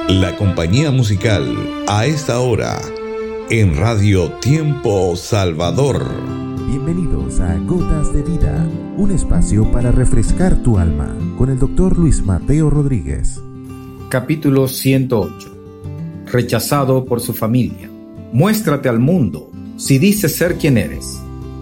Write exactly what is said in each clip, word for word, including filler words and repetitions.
La compañía musical a esta hora en Radio Tiempo Salvador. Bienvenidos a Gotas de Vida, un espacio para refrescar tu alma, con el doctor Luis Mateo Rodríguez. Capítulo ciento ocho. Rechazado por su familia. Muéstrate al mundo si dices ser quien eres.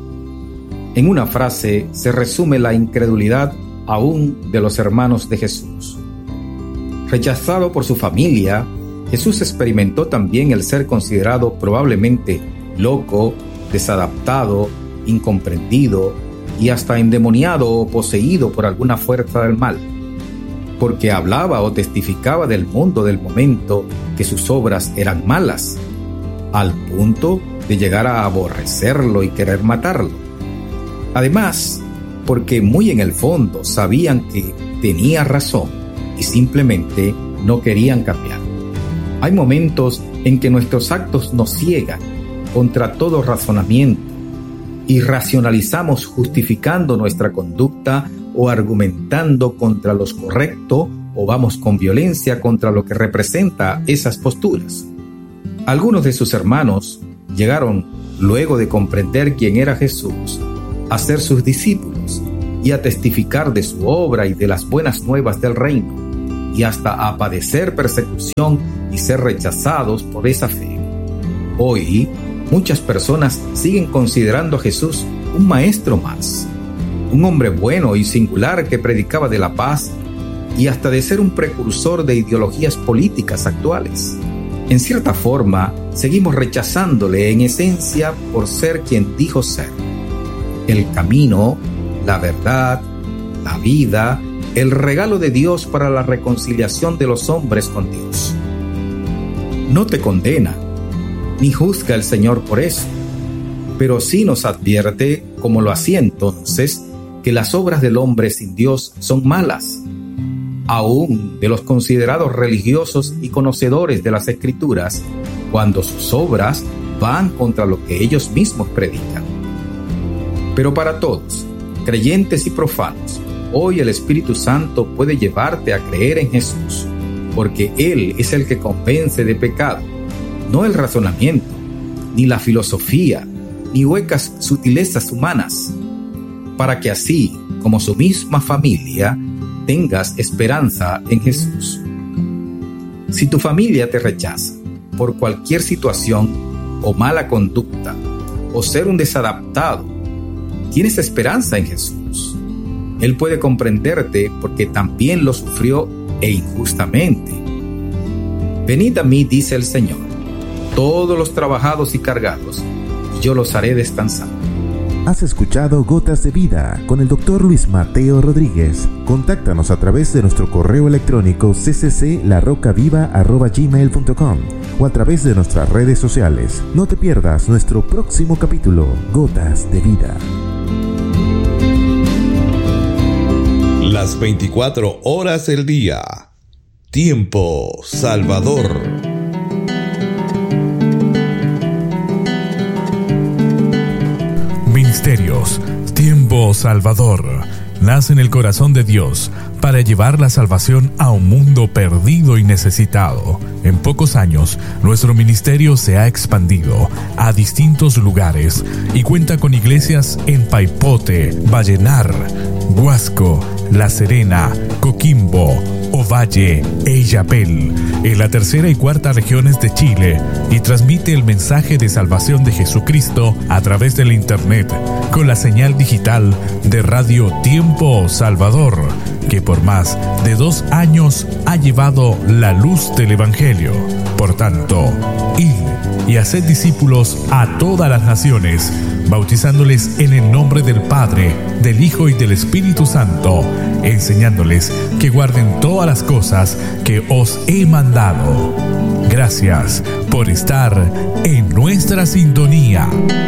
En una frase se resume la incredulidad aún de los hermanos de Jesús. Rechazado por su familia, Jesús experimentó también el ser considerado probablemente loco, desadaptado, incomprendido y hasta endemoniado o poseído por alguna fuerza del mal, porque hablaba o testificaba del mundo del momento que sus obras eran malas, al punto de llegar a aborrecerlo y querer matarlo. Además, porque muy en el fondo sabían que tenía razón y simplemente no querían cambiar. Hay momentos en que nuestros actos nos ciegan contra todo razonamiento y racionalizamos justificando nuestra conducta o argumentando contra lo correcto, o vamos con violencia contra lo que representa esas posturas. Algunos de sus hermanos llegaron, luego de comprender quién era Jesús, a ser sus discípulos y a testificar de su obra y de las buenas nuevas del reino, y hasta a padecer persecución y ser rechazados por esa fe. Hoy, muchas personas siguen considerando a Jesús un maestro más, un hombre bueno y singular que predicaba de la paz y hasta de ser un precursor de ideologías políticas actuales. En cierta forma, seguimos rechazándole en esencia por ser quien dijo ser: el camino, la verdad, la vida, el regalo de Dios para la reconciliación de los hombres con Dios. No te condena, ni juzga el Señor por eso, pero sí nos advierte, como lo hacía entonces, que las obras del hombre sin Dios son malas, aún de los considerados religiosos y conocedores de las Escrituras, cuando sus obras van contra lo que ellos mismos predican. Pero para todos, creyentes y profanos, hoy el Espíritu Santo puede llevarte a creer en Jesús, porque Él es el que convence de pecado, no el razonamiento, ni la filosofía, ni huecas sutilezas humanas, para que así, como su misma familia, tengas esperanza en Jesús. Si tu familia te rechaza por cualquier situación o mala conducta, o ser un desadaptado, tienes esperanza en Jesús. Él puede comprenderte porque también lo sufrió, e injustamente. Venid a mí, dice el Señor, todos los trabajados y cargados, y yo los haré descansar. Has escuchado Gotas de Vida con el doctor Luis Mateo Rodríguez. Contáctanos a través de nuestro correo electrónico c c c la roca viva arroba gmail punto com o a través de nuestras redes sociales. No te pierdas nuestro próximo capítulo, Gotas de Vida. Las veinticuatro horas del día. Tiempo Salvador. Ministerios Tiempo Salvador nace en el corazón de Dios para llevar la salvación a un mundo perdido y necesitado. En pocos años, nuestro ministerio se ha expandido a distintos lugares y cuenta con iglesias en Paipote, Vallenar, Huasco, La Serena, Coquimbo, Ovalle e Illapel, en la tercera y cuarta regiones de Chile, y transmite el mensaje de salvación de Jesucristo a través del internet con la señal digital de Radio Tiempo Salvador, que por más de dos años ha llevado la luz del Evangelio. Por tanto, id y haced discípulos a todas las naciones, bautizándoles en el nombre del Padre, del Hijo y del Espíritu Santo, enseñándoles que guarden todas las cosas que os he mandado. Gracias por estar en nuestra sintonía.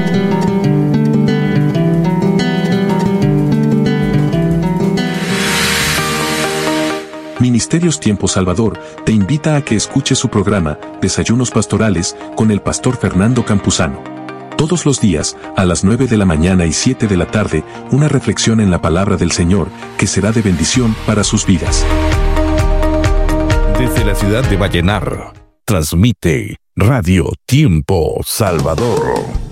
Ministerios Tiempo Salvador te invita a que escuches su programa Desayunos Pastorales con el pastor Fernando Campuzano. Todos los días, a las nueve de la mañana y siete de la tarde, una reflexión en la palabra del Señor que será de bendición para sus vidas. Desde la ciudad de Vallenar, transmite Radio Tiempo Salvador.